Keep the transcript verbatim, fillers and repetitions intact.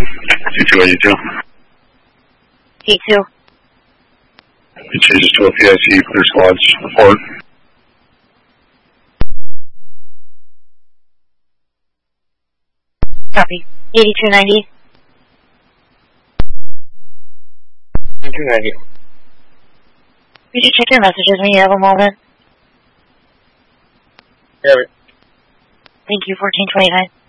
T two eighty-two. T two. It changes to a P I C, clear squads, report. Copy. eighty-two ninety. eighty-two ninety. Could you check your messages when you have a moment? Have it. Thank you, fourteen twenty-nine.